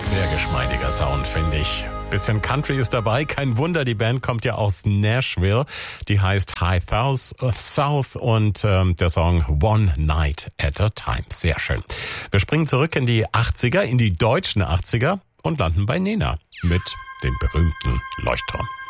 Sehr geschmeidiger Sound, finde ich. Bisschen Country ist dabei. Kein Wunder, die Band kommt ja aus Nashville. Die heißt High South und der Song One Night at a Time. Sehr schön. Wir springen zurück in die 80er, in die deutschen 80er und landen bei Nena mit dem berühmten Leuchtturm.